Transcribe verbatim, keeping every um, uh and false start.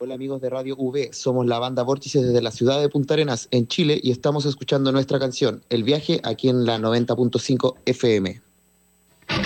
Hola amigos de Radio V, somos la banda Vórtices desde la ciudad de Punta Arenas, en Chile, y estamos escuchando nuestra canción, El Viaje, aquí en la noventa punto cinco F M.